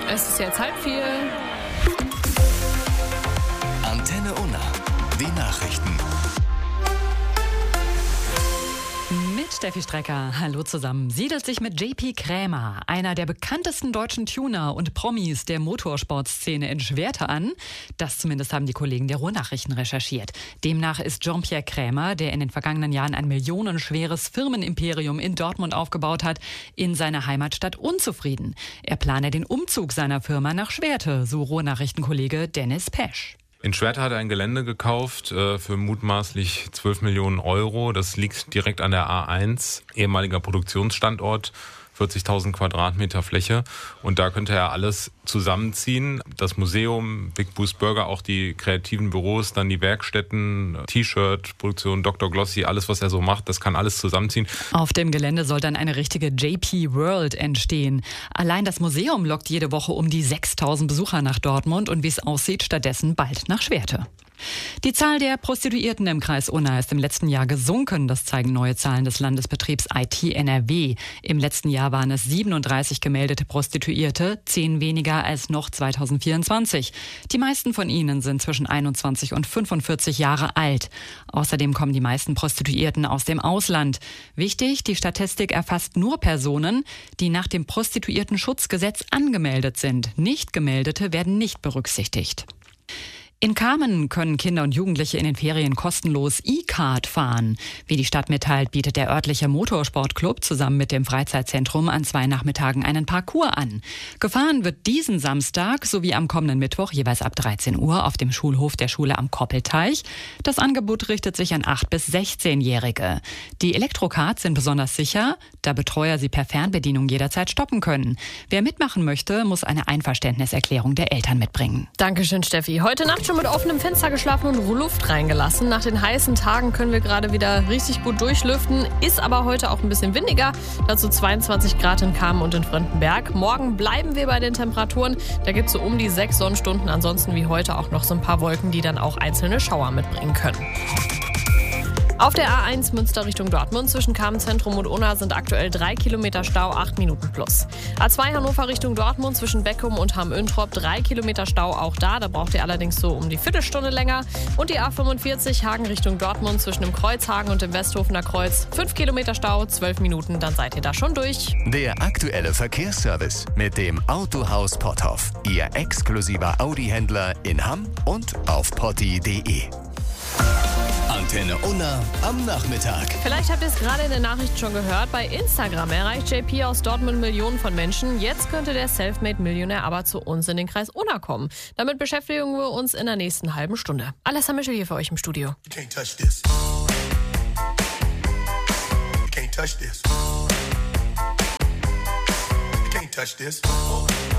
Es ist jetzt 3:30. Antenne Unna, die Nachrichten. Mit Steffi Strecker. Hallo zusammen. Siedelt sich mit JP Krämer, einer der bekanntesten deutschen Tuner und Promis der Motorsportszene, in Schwerte an. Das zumindest haben die Kollegen der Ruhrnachrichten recherchiert. Demnach ist Jean-Pierre Krämer, der in den vergangenen Jahren ein millionenschweres Firmenimperium in Dortmund aufgebaut hat, in seiner Heimatstadt unzufrieden. Er plane den Umzug seiner Firma nach Schwerte, so Ruhrnachrichtenkollege Dennis Pesch. In Schwerte hat er ein Gelände gekauft für mutmaßlich 12 Millionen Euro. Das liegt direkt an der A1, ehemaliger Produktionsstandort, 40.000 Quadratmeter Fläche. Und da könnte er alles zusammenziehen. Das Museum, Big Boost Burger, auch die kreativen Büros, dann die Werkstätten, T-Shirt-Produktion, Dr. Glossy, alles, was er so macht, das kann alles zusammenziehen. Auf dem Gelände soll dann eine richtige JP World entstehen. Allein das Museum lockt jede Woche um die 6.000 Besucher nach Dortmund und wie es aussieht, stattdessen bald nach Schwerte. Die Zahl der Prostituierten im Kreis Unna ist im letzten Jahr gesunken. Das zeigen neue Zahlen des Landesbetriebs IT NRW. Im letzten Jahr waren es 37 gemeldete Prostituierte, 10 weniger als noch 2024. Die meisten von ihnen sind zwischen 21 und 45 Jahre alt. Außerdem kommen die meisten Prostituierten aus dem Ausland. Wichtig, die Statistik erfasst nur Personen, die nach dem Prostituiertenschutzgesetz angemeldet sind. Nicht gemeldete werden nicht berücksichtigt. In Kamen können Kinder und Jugendliche in den Ferien kostenlos E-Kart fahren. Wie die Stadt mitteilt, bietet der örtliche Motorsportclub zusammen mit dem Freizeitzentrum an 2 Nachmittagen einen Parcours an. Gefahren wird diesen Samstag sowie am kommenden Mittwoch jeweils ab 13 Uhr auf dem Schulhof der Schule am Koppelteich. Das Angebot richtet sich an 8- bis 16-Jährige. Die Elektrokarts sind besonders sicher, da Betreuer sie per Fernbedienung jederzeit stoppen können. Wer mitmachen möchte, muss eine Einverständniserklärung der Eltern mitbringen. Dankeschön, Steffi. Heute Nacht schon mit offenem Fenster geschlafen und Luft reingelassen. Nach den heißen Tagen können wir gerade wieder richtig gut durchlüften. Ist aber heute auch ein bisschen windiger. Dazu 22 Grad in Kamen und in Frontenberg. Morgen bleiben wir bei den Temperaturen. Da gibt es so um die 6 Sonnenstunden. Ansonsten wie heute auch noch so ein paar Wolken, die dann auch einzelne Schauer mitbringen können. Auf der A1 Münster Richtung Dortmund zwischen Kamen-Zentrum und Unna sind aktuell 3 Kilometer Stau, 8 Minuten plus. A2 Hannover Richtung Dortmund zwischen Beckum und Hamm-Üntrop 3 Kilometer Stau, auch da braucht ihr allerdings so um die Viertelstunde länger. Und die A45 Hagen Richtung Dortmund zwischen dem Kreuzhagen und dem Westhofener Kreuz 5 Kilometer Stau, 12 Minuten, dann seid ihr da schon durch. Der aktuelle Verkehrsservice mit dem Autohaus Potthoff. Ihr exklusiver Audi-Händler in Hamm und auf potti.de. Antenne Unna am Nachmittag. Vielleicht habt ihr es gerade in der Nachricht schon gehört. Bei Instagram erreicht JP aus Dortmund Millionen von Menschen. Jetzt könnte der Selfmade-Millionär aber zu uns in den Kreis Unna kommen. Damit beschäftigen wir uns in der nächsten halben Stunde. Alessa Mischel hier für euch im Studio. You can't touch this. You can't touch this. You can't touch this.